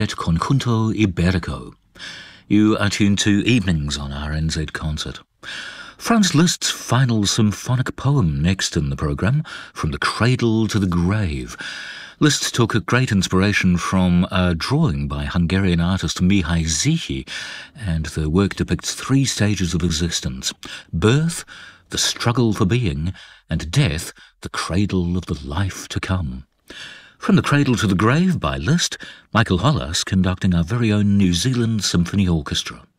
at Conjunto Iberico. You are tuned to Evenings on RNZ Concert. Franz Liszt's final symphonic poem next in the programme, From the Cradle to the Grave. Liszt took a great inspiration from a drawing by Hungarian artist Mihai Zichy, and the work depicts 3 stages of existence: birth, the struggle for being, and death, the cradle of the life to come. From the Cradle to the Grave by Liszt, Michael Hollas conducting our very own New Zealand Symphony Orchestra.